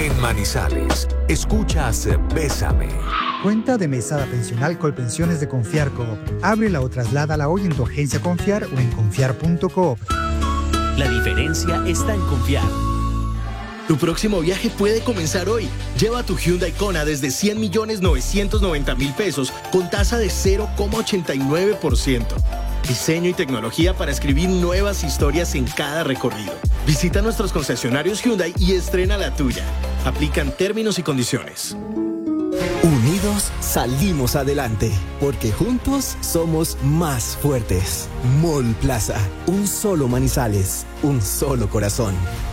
En Manizales, escuchas Bésame. Cuenta de mesada pensional Colpensiones de Confiar Coop. Ábrela o trasládala hoy en tu agencia Confiar o en confiar.coop. La diferencia está en confiar. Tu próximo viaje puede comenzar hoy. Lleva tu Hyundai Kona desde 100.990.000 pesos con tasa de 0,89%. Diseño y tecnología para escribir nuevas historias en cada recorrido. Visita nuestros concesionarios Hyundai y estrena la tuya. Aplican términos y condiciones. Unidos salimos adelante, porque juntos somos más fuertes. Mall Plaza, un solo Manizales, un solo corazón.